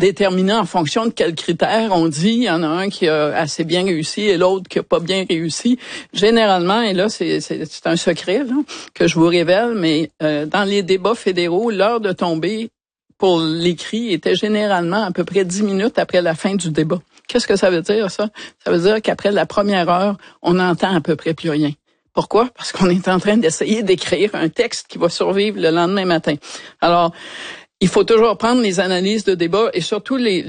déterminer en fonction de quels critères on dit. Il y en a un qui a assez bien réussi et l'autre qui a pas bien réussi. Généralement, et là, c'est un secret là, que je vous révèle, mais dans les débats fédéraux, l'heure de tombée pour l'écrit était généralement à peu près 10 minutes après la fin du débat. Qu'est-ce que ça veut dire, ça? Ça veut dire qu'après la première heure, on n'entend à peu près plus rien. Pourquoi? Parce qu'on est en train d'essayer d'écrire un texte qui va survivre le lendemain matin. Alors, il faut toujours prendre les analyses de débat et surtout les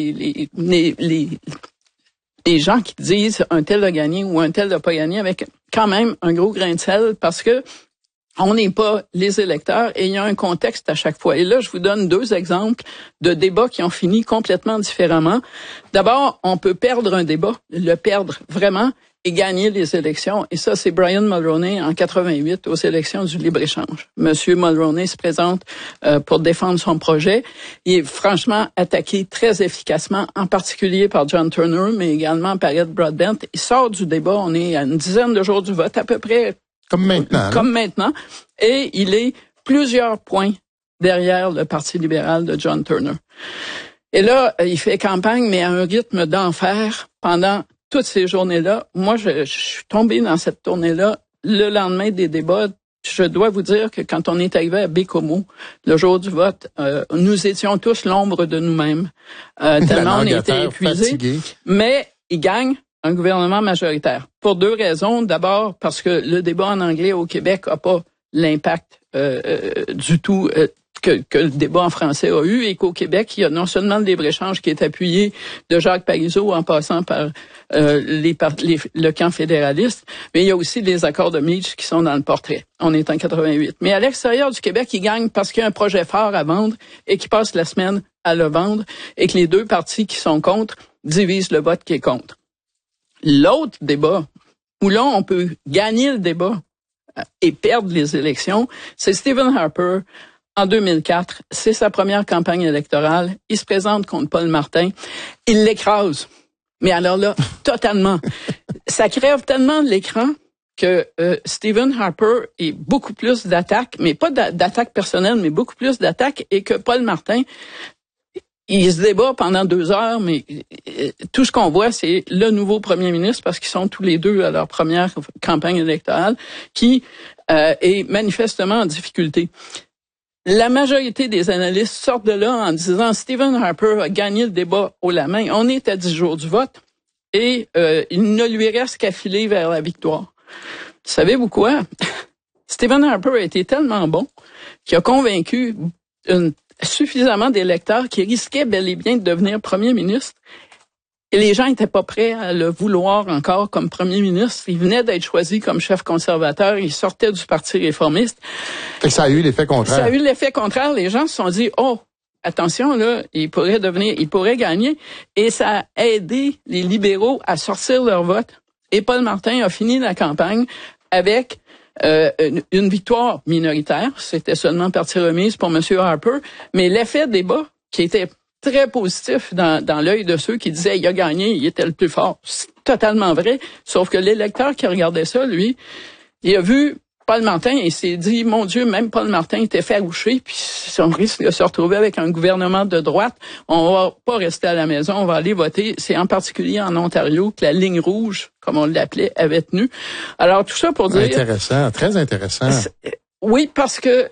gens qui disent un tel a gagné ou un tel n'a pas gagné avec quand même un gros grain de sel parce que on n'est pas les électeurs et il y a un contexte à chaque fois. Et là, je vous donne 2 exemples de débats qui ont fini complètement différemment. D'abord, on peut perdre un débat, le perdre vraiment et gagner les élections. Et ça, c'est Brian Mulroney en 88 aux élections du libre-échange. Monsieur Mulroney se présente pour défendre son projet. Il est franchement attaqué très efficacement, en particulier par John Turner, mais également par Ed Broadbent. Il sort du débat, on est à une dizaine de jours du vote, à peu près Comme maintenant. Et il est plusieurs points derrière le Parti libéral de John Turner. Et là, il fait campagne, mais à un rythme d'enfer pendant toutes ces journées-là. Moi, je suis tombé dans cette tournée-là le lendemain des débats. Je dois vous dire que quand on est arrivé à Baie-Comeau, le jour du vote, nous étions tous l'ombre de nous-mêmes. Tellement on était épuisés. Fatigué. Mais il gagne un gouvernement majoritaire. Pour 2 raisons. D'abord, parce que le débat en anglais au Québec n'a pas l'impact du tout que le débat en français a eu et qu'au Québec, il y a non seulement le libre-échange qui est appuyé de Jacques Parizeau en passant par le camp fédéraliste, mais il y a aussi les accords de Meach qui sont dans le portrait. On est en 88. Mais à l'extérieur du Québec, il gagne parce qu'il y a un projet fort à vendre et qui passe la semaine à le vendre et que les 2 partis qui sont contre divisent le vote qui est contre. L'autre débat, où là, on peut gagner le débat et perdre les élections, c'est Stephen Harper en 2004. C'est sa première campagne électorale. Il se présente contre Paul Martin. Il l'écrase. Mais alors là, totalement. Ça crève tellement de l'écran que Stephen Harper est beaucoup plus d'attaque, mais pas d'attaque personnelle, mais beaucoup plus d'attaque, et que Paul Martin, il se débat pendant 2 heures, mais tout ce qu'on voit, c'est le nouveau premier ministre, parce qu'ils sont tous les 2 à leur première campagne électorale, qui est manifestement en difficulté. La majorité des analystes sortent de là en disant Stephen Harper a gagné le débat haut la main. On est à 10 jours du vote et il ne lui reste qu'à filer vers la victoire. Savez-vous quoi? Stephen Harper a été tellement bon qu'il a convaincu suffisamment d'électeurs qui risquaient bel et bien de devenir premier ministre. Et les gens n'étaient pas prêts à le vouloir encore comme premier ministre. Il venait d'être choisi comme chef conservateur. Il sortait du Parti réformiste. Et ça a eu l'effet contraire. Ça a eu l'effet contraire. Les gens se sont dit, oh, attention, là, il pourrait gagner. Et ça a aidé les libéraux à sortir leur vote. Et Paul Martin a fini la campagne avec une victoire minoritaire. C'était seulement partie remise pour M. Harper. Mais l'effet débat, qui était très positif dans l'œil de ceux qui disaient il a gagné, il était le plus fort. C'est totalement vrai. Sauf que l'électeur qui regardait ça, lui, il a vu Paul Martin et s'est dit, mon Dieu, même Paul Martin était farouché, puis on risque de se retrouver avec un gouvernement de droite. On va pas rester à la maison, on va aller voter. C'est en particulier en Ontario que la ligne rouge, comme on l'appelait, avait tenu. Alors, tout ça pour dire... Intéressant, très intéressant. Oui, parce que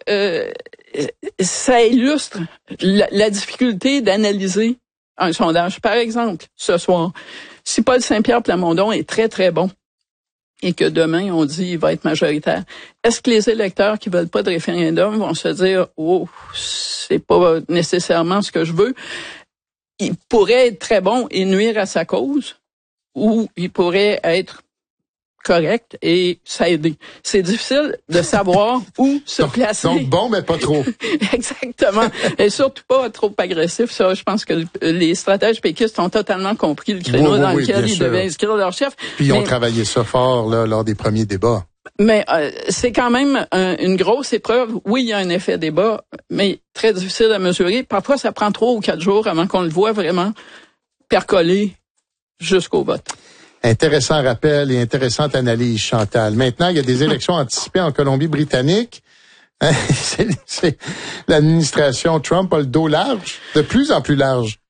ça illustre la difficulté d'analyser un sondage. Par exemple, ce soir, si Paul Saint-Pierre Plamondon est très, très bon et que demain, on dit qu'il va être majoritaire, est-ce que les électeurs qui veulent pas de référendum vont se dire « Oh, c'est pas nécessairement ce que je veux ». Il pourrait être très bon et nuire à sa cause, ou il pourrait être correct et s'aider. C'est difficile de savoir où se placer. Donc bon, mais pas trop. Exactement. Et surtout pas trop agressif. Ça, je pense que les stratèges péquistes ont totalement compris le créneau dans lequel ils devaient inscrire leur chef. Puis ils ont travaillé ça fort là, lors des premiers débats. Mais c'est quand même une grosse épreuve. Oui, il y a un effet débat, mais très difficile à mesurer. Parfois, ça prend 3 ou 4 jours avant qu'on le voit vraiment percoler jusqu'au vote. Intéressant rappel et intéressante analyse, Chantal. Maintenant, il y a des élections anticipées en Colombie-Britannique. C'est l'administration Trump a le dos large, de plus en plus large.